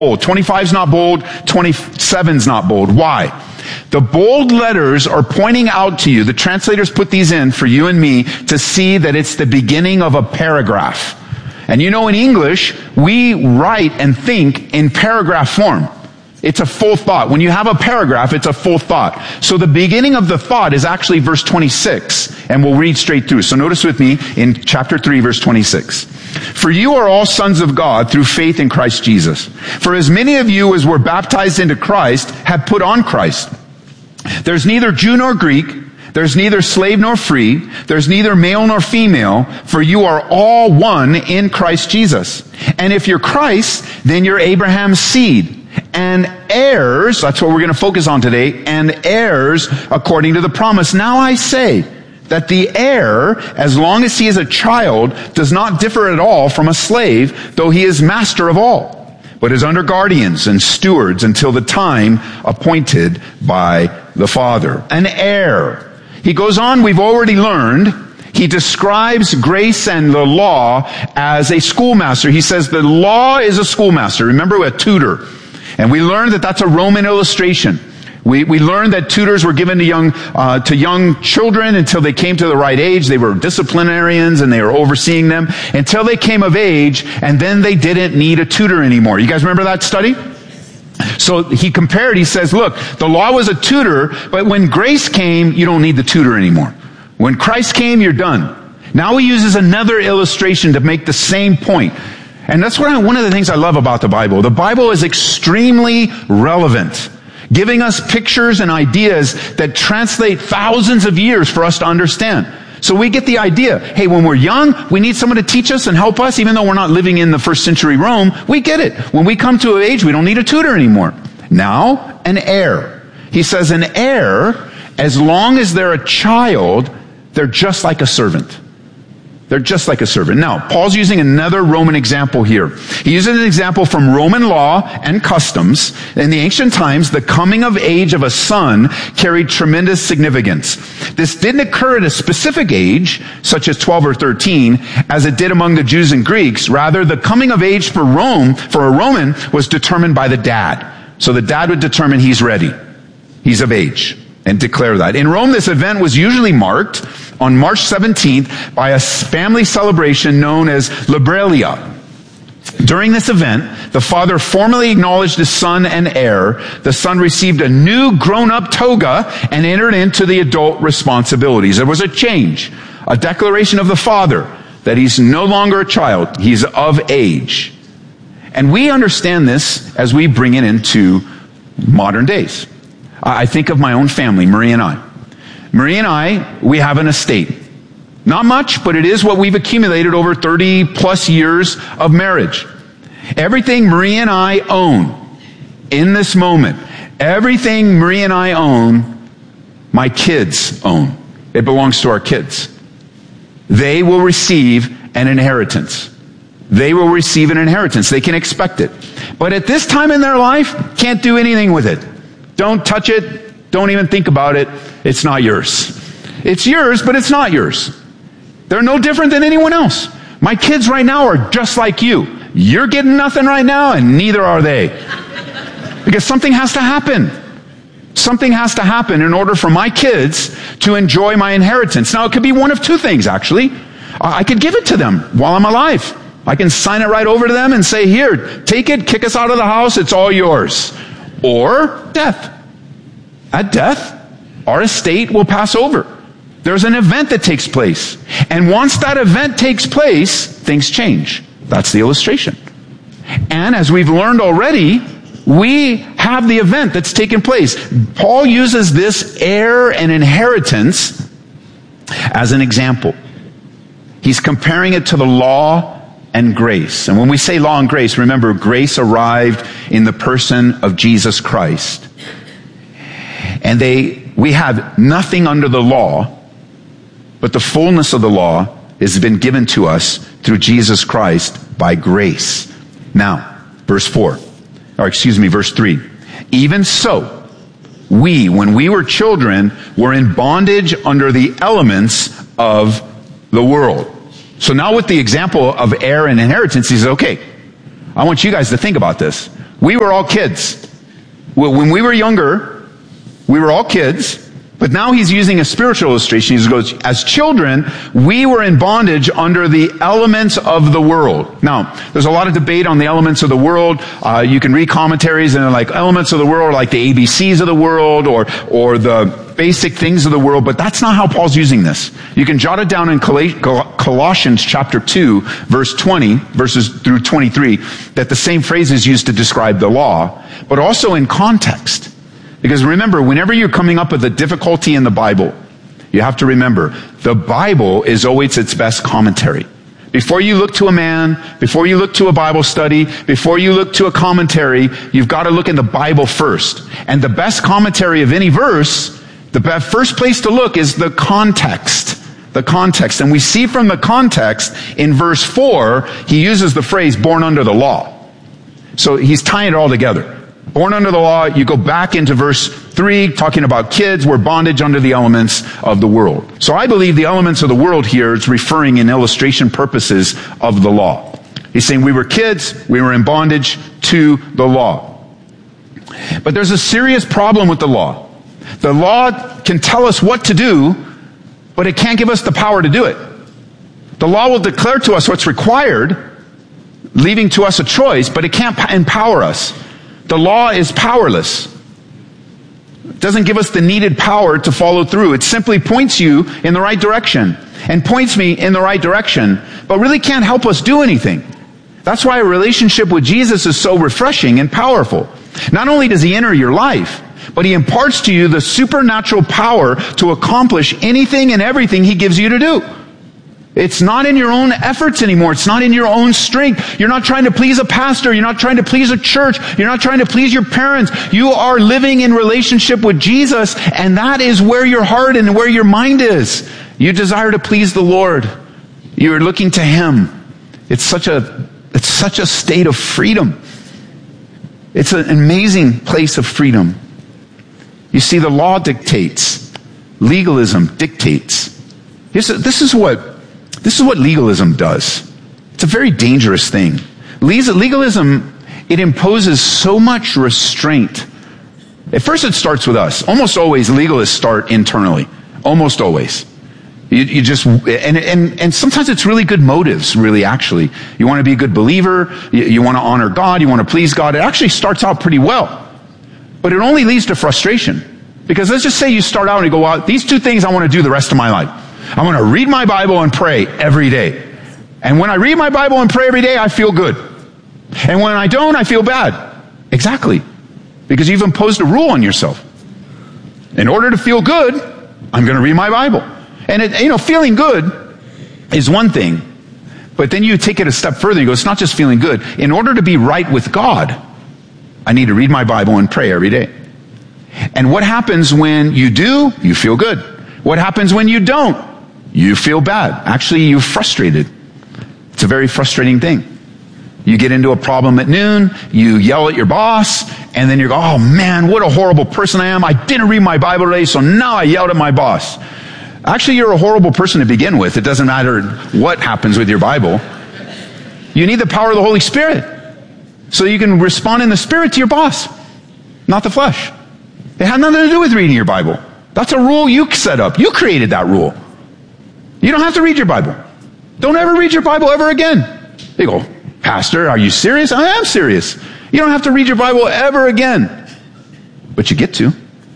bold. 25 is not bold. 27 is not bold. Why? The bold letters are pointing out to you, the translators put these in for you and me to see that it's the beginning of a paragraph. And you know, in English, we write and think in paragraph form. It's a full thought. When you have a paragraph, it's a full thought. So the beginning of the thought is actually verse 26, and we'll read straight through. So notice with me in chapter 3, verse 26. For you are all sons of God through faith in Christ Jesus. For as many of you as were baptized into Christ have put on Christ. There's neither Jew nor Greek. There's neither slave nor free. There's neither male nor female. For you are all one in Christ Jesus. And if you're Christ, then you're Abraham's seed. And heirs, that's what we're going to focus on today, and heirs according to the promise. Now I say that the heir, as long as he is a child, does not differ at all from a slave, though he is master of all, but is under guardians and stewards until the time appointed by the Father. An heir. He goes on, we've already learned, he describes grace and the law as a schoolmaster. He says the law is a schoolmaster. Remember, a tutor. And we learned that that's a Roman illustration. We learned that tutors were given to young children until they came to the right age. They were disciplinarians and they were overseeing them until they came of age, and then they didn't need a tutor anymore. You guys remember that study? So he compared, he says, look, the law was a tutor, but when grace came, you don't need the tutor anymore. When Christ came, you're done. Now he uses another illustration to make the same point. And that's one of the things I love about the Bible. The Bible is extremely relevant, giving us pictures and ideas that translate thousands of years for us to understand. So we get the idea, hey, when we're young, we need someone to teach us and help us, even though we're not living in the first century Rome. We get it. When we come to an age, we don't need a tutor anymore. Now, an heir. He says an heir, as long as they're a child, they're just like a servant. They're just like a servant. Now, Paul's using another Roman example here. He uses an example from Roman law and customs. In the ancient times, the coming of age of a son carried tremendous significance. This didn't occur at a specific age, such as 12 or 13, as it did among the Jews and Greeks. Rather, the coming of age for a Roman, was determined by the dad. So the dad would determine he's ready. He's of age. And declare that. In Rome, this event was usually marked on March 17th by a family celebration known as Liberalia. During this event, the father formally acknowledged his son and heir. The son received a new grown-up toga and entered into the adult responsibilities. There was a change, a declaration of the father that he's no longer a child, he's of age. And we understand this as we bring it into modern days. I think of my own family, Marie and I. Marie and I, we have an estate. Not much, but it is what we've accumulated over 30 plus years of marriage. Everything Marie and I own in this moment, everything Marie and I own, my kids own. It belongs to our kids. They will receive an inheritance. They will receive an inheritance. They can expect it. But at this time in their life, can't do anything with it. Don't touch it. Don't even think about it. It's not yours. It's yours, but it's not yours. They're no different than anyone else. My kids right now are just like you. You're getting nothing right now, and neither are they. Because something has to happen. Something has to happen in order for my kids to enjoy my inheritance. Now, it could be one of two things, actually. I could give it to them while I'm alive. I can sign it right over to them and say, here, take it, kick us out of the house, it's all yours. Or death. At death, our estate will pass over. There's an event that takes place. And once that event takes place, things change. That's the illustration. And as we've learned already, we have the event that's taken place. Paul uses this heir and inheritance as an example. He's comparing it to the law and grace. And when we say law and grace, remember, grace arrived in the person of Jesus Christ. And we have nothing under the law, but the fullness of the law has been given to us through Jesus Christ by grace. Now, verse 3. Even so, we, when we were children, were in bondage under the elements of the world. So now with the example of heir and inheritance, he says, okay, I want you guys to think about this. We were all kids. When we were younger, we were all kids. But now he's using a spiritual illustration. He goes, as children, we were in bondage under the elements of the world. Now, there's a lot of debate on the elements of the world. You can read commentaries and they're like, elements of the world are like the ABCs of the world or the basic things of the world, but that's not how Paul's using this. You can jot it down in Colossians chapter 2, verse 20, verses through 23, that the same phrase is used to describe the law, but also in context. Because remember, whenever you're coming up with a difficulty in the Bible, you have to remember, the Bible is always its best commentary. Before you look to a man, before you look to a Bible study, before you look to a commentary, you've got to look in the Bible first. And the best commentary of any verse, the first place to look is the context. The context. And we see from the context, in verse 4, he uses the phrase, born under the law. So he's tying it all together. Born under the law, you go back into verse 3, talking about kids, we're bondage under the elements of the world. So I believe the elements of the world here is referring in illustration purposes of the law. He's saying we were kids, we were in bondage to the law. But there's a serious problem with the law. The law can tell us what to do, but it can't give us the power to do it. The law will declare to us what's required, leaving to us a choice, but it can't empower us. The law is powerless. It doesn't give us the needed power to follow through. It simply points you in the right direction and points me in the right direction, but really can't help us do anything. That's why a relationship with Jesus is so refreshing and powerful. Not only does he enter your life, but he imparts to you the supernatural power to accomplish anything and everything he gives you to do. It's not in your own efforts anymore. It's not in your own strength. You're not trying to please a pastor. You're not trying to please a church. You're not trying to please your parents. You are living in relationship with Jesus, and that is where your heart and where your mind is. You desire to please the Lord. You're looking to him. It's such a state of freedom. It's an amazing place of freedom. You see, the law dictates. Legalism dictates. This is what legalism does. It's a very dangerous thing. Legalism, it imposes so much restraint. At first it starts with us. Almost always legalists start internally. Almost always. You just, and sometimes it's really good motives, really, actually. You want to be a good believer. You want to honor God. You want to please God. It actually starts out pretty well. But it only leads to frustration. Because let's just say you start out and you go, well, these two things I want to do the rest of my life. I want to read my Bible and pray every day. And when I read my Bible and pray every day, I feel good. And when I don't, I feel bad. Exactly. Because you've imposed a rule on yourself. In order to feel good, I'm going to read my Bible. And feeling good is one thing. But then you take it a step further and you go, it's not just feeling good. In order to be right with God, I need to read my Bible and pray every day. And what happens when you do? You feel good. What happens when you don't? You feel bad. Actually, you're frustrated. It's a very frustrating thing. You get into a problem at noon, you yell at your boss, and then you go, oh man, what a horrible person I am. I didn't read my Bible today, so now I yelled at my boss. Actually, you're a horrible person to begin with. It doesn't matter what happens with your Bible. You need the power of the Holy Spirit so you can respond in the Spirit to your boss, not the flesh. It had nothing to do with reading your Bible. That's a rule you set up. You created that rule. You don't have to read your Bible. Don't ever read your Bible ever again. They go, Pastor, are you serious? I am serious. You don't have to read your Bible ever again. But you get to.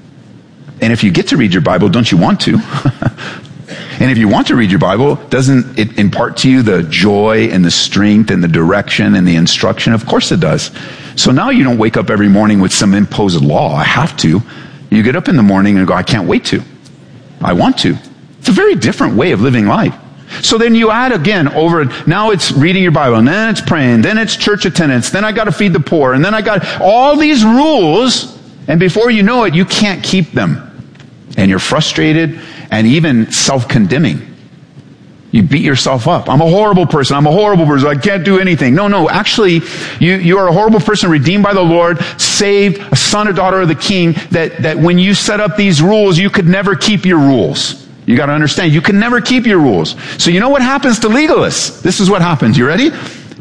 And if you get to read your Bible, don't you want to? And if you want to read your Bible, doesn't it impart to you the joy and the strength and the direction and the instruction? Of course it does. So now you don't wake up every morning with some imposed law. I have to. You get up in the morning and go, I can't wait to. I want to. It's a very different way of living life. So then you add again over, now it's reading your Bible, and then it's praying, then it's church attendance, then I got to feed the poor, and then I got all these rules, and before you know it, you can't keep them. And you're frustrated and even self-condemning. You beat yourself up. I'm a horrible person. I'm a horrible person. I can't do anything. No. Actually, you are a horrible person redeemed by the Lord, saved, a son or daughter of the King, that when you set up these rules, you could never keep your rules. You got to understand, you can never keep your rules. So you know what happens to legalists? This is what happens. You ready?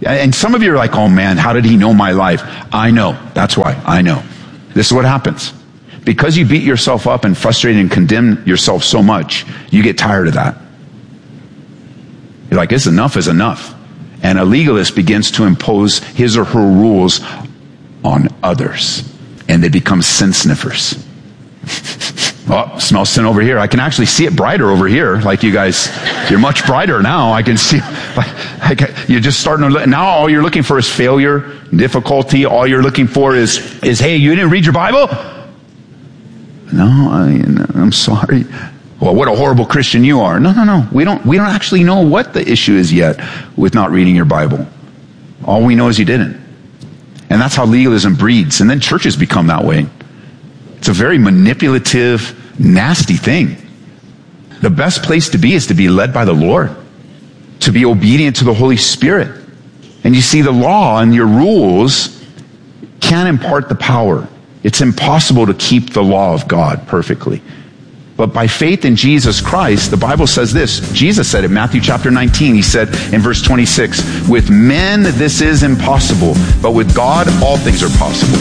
And some of you are like, oh man, how did he know my life? I know. That's why. I know. This is what happens. Because you beat yourself up and frustrate and condemn yourself so much, you get tired of that. You're like, it's enough is enough. And a legalist begins to impose his or her rules on others. And they become sin sniffers. Oh, smells sin over here. I can actually see it brighter over here. Like you guys, you're much brighter now. I can see, you're just starting to, now all you're looking for is failure, difficulty. All you're looking for is, hey, you didn't read your Bible? No, I'm sorry. Well, what a horrible Christian you are. No. We don't actually know what the issue is yet with not reading your Bible. All we know is you didn't. And that's how legalism breeds. And then churches become that way. It's a very manipulative, nasty thing. The best place to be is to be led by the Lord, to be obedient to the Holy Spirit. And you see, the law and your rules can't impart the power. It's impossible to keep the law of God perfectly. But by faith in Jesus Christ, the Bible says this. Jesus said in Matthew chapter 19, he said in verse 26, with men this is impossible, but with God all things are possible.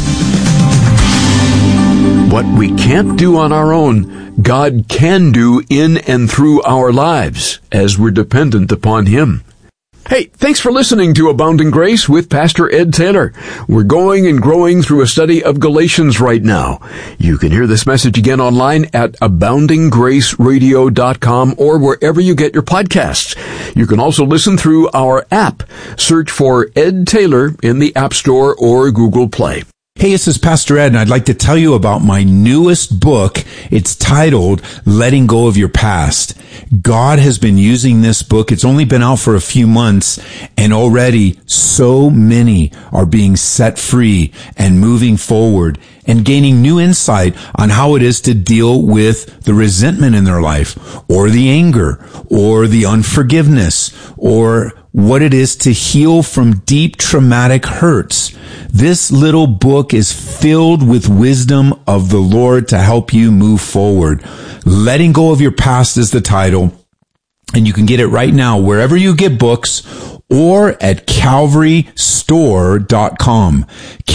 What we can't do on our own, God can do in and through our lives as we're dependent upon Him. Hey, thanks for listening to Abounding Grace with Pastor Ed Taylor. We're going and growing through a study of Galatians right now. You can hear this message again online at aboundinggraceradio.com or wherever you get your podcasts. You can also listen through our app. Search for Ed Taylor in the App Store or Google Play. Hey, this is Pastor Ed, and I'd like to tell you about my newest book. It's titled Letting Go of Your Past. God has been using this book. It's only been out for a few months, and already so many are being set free and moving forward and gaining new insight on how it is to deal with the resentment in their life, or the anger, or the unforgiveness, or what it is to heal from deep traumatic hurts. This little book is filled with wisdom of the Lord to help you move forward. Letting Go of Your Past is the title, and you can get it right now wherever you get books or at calvarystore.com.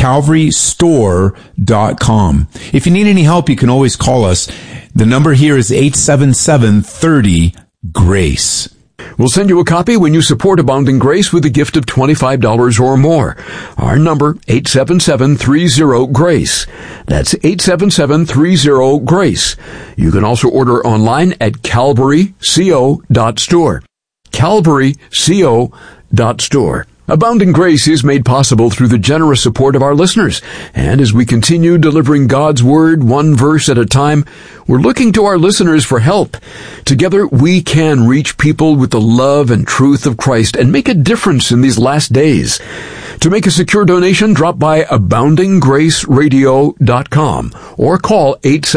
calvarystore.com. If you need any help, you can always call us. The number here is 877-30-GRACE. We'll send you a copy when you support Abounding Grace with a gift of $25 or more. Our number, 877-30-GRACE. That's 877-30-GRACE. You can also order online at calvaryco.store. calvaryco.store. Abounding Grace is made possible through the generous support of our listeners. And as we continue delivering God's Word one verse at a time, we're looking to our listeners for help. Together, we can reach people with the love and truth of Christ and make a difference in these last days. To make a secure donation, drop by aboundinggraceradio.com or call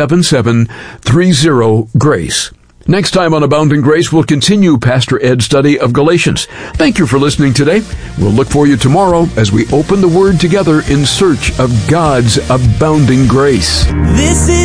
877-30-GRACE. Next time on Abounding Grace, we'll continue Pastor Ed's study of Galatians. Thank you for listening today. We'll look for you tomorrow as we open the Word together in search of God's abounding grace.